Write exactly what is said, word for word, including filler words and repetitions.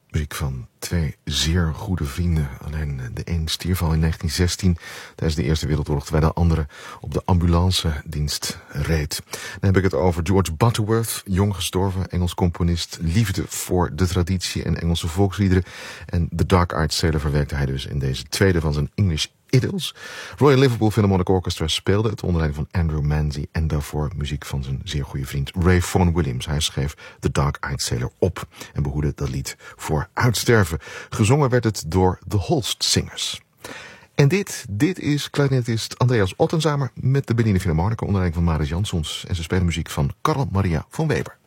Muziek van twee zeer goede vrienden. Alleen de een stierf al in negentien zestien tijdens de Eerste Wereldoorlog, terwijl de andere op de ambulancedienst reed. Dan heb ik het over George Butterworth, jong gestorven, Engels componist, liefde voor de traditie en Engelse volksliederen. En The Dark-Eyed Sailor verwerkte hij dus in deze tweede van zijn English Idylls. Royal Liverpool Philharmonic Orchestra speelde het onder leiding van Andrew Manzi en daarvoor muziek van zijn zeer goede vriend Ray Vaughan Williams. Hij schreef The Dark-Eyed Sailor op en behoedde dat lied voor uitsterven. Gezongen werd het door de Holst Singers. En dit, dit is clarinetist Andreas Ottenzamer met de Berliner Philharmoniker onder leiding van Marius Jansons. En ze spelen muziek van Carl Maria von Weber.